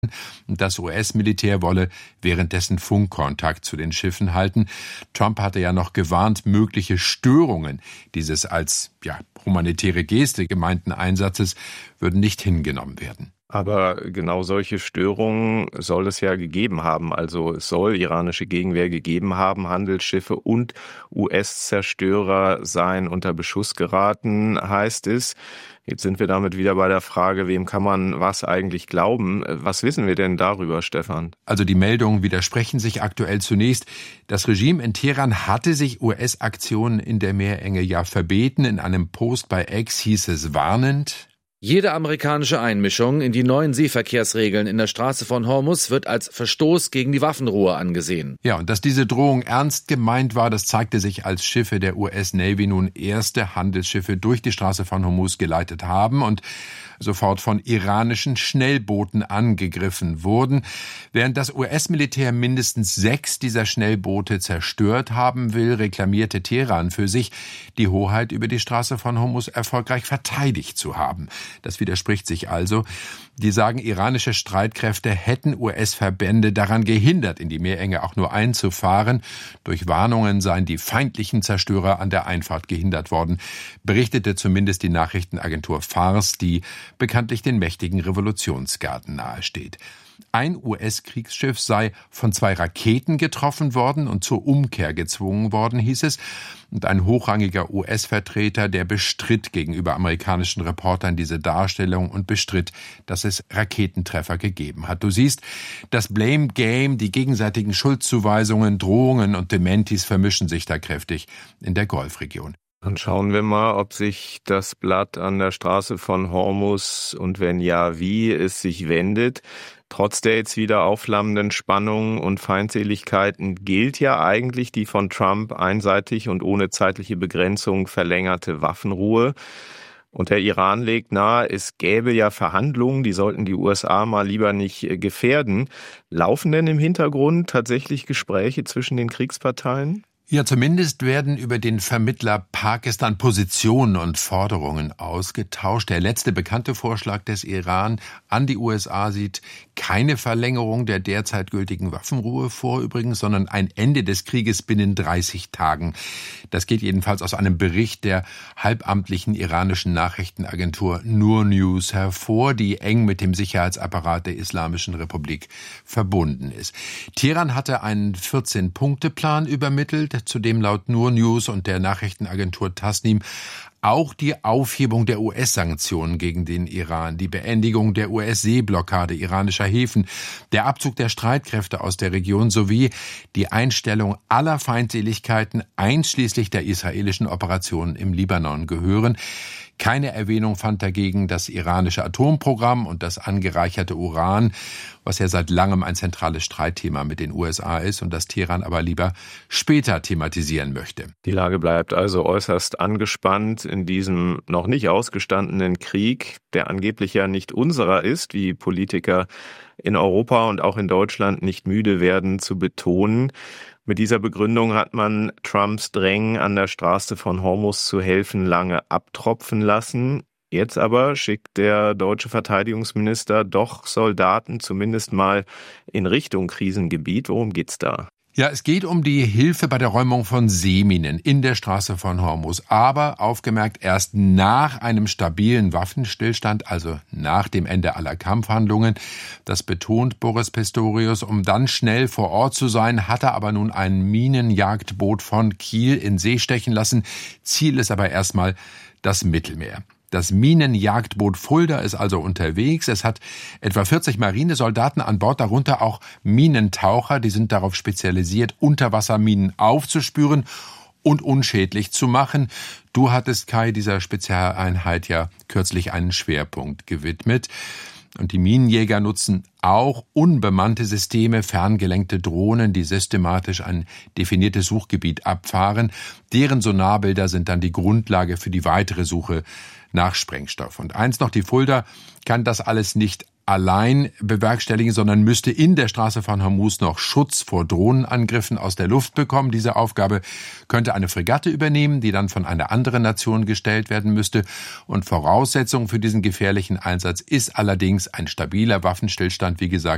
Das US-Militär wolle währenddessen Funkkontakt zu den Schiffen halten. Trump hatte ja noch gewarnt, mögliche Störungen dieses als humanitäre Geste gemeinten Einsatzes würden nicht hingenommen werden. Aber genau solche Störungen soll es ja gegeben haben. Also es soll iranische Gegenwehr gegeben haben. Handelsschiffe und US-Zerstörer seien unter Beschuss geraten, heißt es. Jetzt sind wir damit wieder bei der Frage, wem kann man was eigentlich glauben? Was wissen wir denn darüber, Stefan? Also die Meldungen widersprechen sich aktuell zunächst. Das Regime in Teheran hatte sich US-Aktionen in der Meerenge ja verbeten. In einem Post bei X hieß es warnend: Jede amerikanische Einmischung in die neuen Seeverkehrsregeln in der Straße von Hormuz wird als Verstoß gegen die Waffenruhe angesehen. Ja, und dass diese Drohung ernst gemeint war, das zeigte sich, als Schiffe der US Navy nun erste Handelsschiffe durch die Straße von Hormuz geleitet haben und sofort von iranischen Schnellbooten angegriffen wurden. Während das US-Militär mindestens 6 dieser Schnellboote zerstört haben will, reklamierte Teheran für sich, die Hoheit über die Straße von Hormuz erfolgreich verteidigt zu haben. Das widerspricht sich also. Die sagen, iranische Streitkräfte hätten US-Verbände daran gehindert, in die Meerenge auch nur einzufahren. Durch Warnungen seien die feindlichen Zerstörer an der Einfahrt gehindert worden, berichtete zumindest die Nachrichtenagentur Fars, die bekanntlich den mächtigen Revolutionsgarden nahesteht. Ein US-Kriegsschiff sei von 2 Raketen getroffen worden und zur Umkehr gezwungen worden, hieß es. Und ein hochrangiger US-Vertreter, der bestritt gegenüber amerikanischen Reportern diese Darstellung und bestritt, dass es Raketentreffer gegeben hat. Du siehst, das Blame Game, die gegenseitigen Schuldzuweisungen, Drohungen und Dementis vermischen sich da kräftig in der Golfregion. Dann schauen wir mal, ob sich das Blatt an der Straße von Hormuz und wenn ja, wie es sich wendet. Trotz der jetzt wieder aufflammenden Spannungen und Feindseligkeiten gilt ja eigentlich die von Trump einseitig und ohne zeitliche Begrenzung verlängerte Waffenruhe. Und der Iran legt nahe, es gäbe ja Verhandlungen, die sollten die USA mal lieber nicht gefährden. Laufen denn im Hintergrund tatsächlich Gespräche zwischen den Kriegsparteien? Ja, zumindest werden über den Vermittler Pakistan Positionen und Forderungen ausgetauscht. Der letzte bekannte Vorschlag des Iran an die USA sieht keine Verlängerung der derzeit gültigen Waffenruhe vor übrigens, sondern ein Ende des Krieges binnen 30 Tagen. Das geht jedenfalls aus einem Bericht der halbamtlichen iranischen Nachrichtenagentur Noor News hervor, die eng mit dem Sicherheitsapparat der Islamischen Republik verbunden ist. Teheran hatte einen 14-Punkte-Plan übermittelt, zu dem laut Noor News und der Nachrichtenagentur Tasnim auch die Aufhebung der US-Sanktionen gegen den Iran, die Beendigung der US-Seeblockade iranischer Häfen, der Abzug der Streitkräfte aus der Region sowie die Einstellung aller Feindseligkeiten einschließlich der israelischen Operationen im Libanon gehören. Keine Erwähnung fand dagegen das iranische Atomprogramm und das angereicherte Uran, was ja seit langem ein zentrales Streitthema mit den USA ist und das Teheran aber lieber später thematisieren möchte. Die Lage bleibt also äußerst angespannt in diesem noch nicht ausgestandenen Krieg, der angeblich ja nicht unserer ist, wie Politiker in Europa und auch in Deutschland nicht müde werden zu betonen. Mit dieser Begründung hat man Trumps Drängen, an der Straße von Hormuz zu helfen, lange abtropfen lassen. Jetzt aber schickt der deutsche Verteidigungsminister doch Soldaten zumindest mal in Richtung Krisengebiet. Worum geht's da? Ja, es geht um die Hilfe bei der Räumung von Seeminen in der Straße von Hormuz. Aber aufgemerkt erst nach einem stabilen Waffenstillstand, also nach dem Ende aller Kampfhandlungen. Das betont Boris Pistorius. Um dann schnell vor Ort zu sein, hat er aber nun ein Minenjagdboot von Kiel in See stechen lassen. Ziel ist aber erstmal das Mittelmeer. Das Minenjagdboot Fulda ist also unterwegs. Es hat etwa 40 Marinesoldaten an Bord, darunter auch Minentaucher. Die sind darauf spezialisiert, Unterwasserminen aufzuspüren und unschädlich zu machen. Du hattest, Kai, dieser Spezialeinheit ja kürzlich einen Schwerpunkt gewidmet. Und die Minenjäger nutzen auch unbemannte Systeme, ferngelenkte Drohnen, die systematisch ein definiertes Suchgebiet abfahren. Deren Sonarbilder sind dann die Grundlage für die weitere Suche nach Sprengstoff. Und eins noch, die Fulda kann das alles nicht allein bewerkstelligen, sondern müsste in der Straße von Hormuz noch Schutz vor Drohnenangriffen aus der Luft bekommen. Diese Aufgabe könnte eine Fregatte übernehmen, die dann von einer anderen Nation gestellt werden müsste. Und Voraussetzung für diesen gefährlichen Einsatz ist allerdings ein stabiler Waffenstillstand, wie gesagt,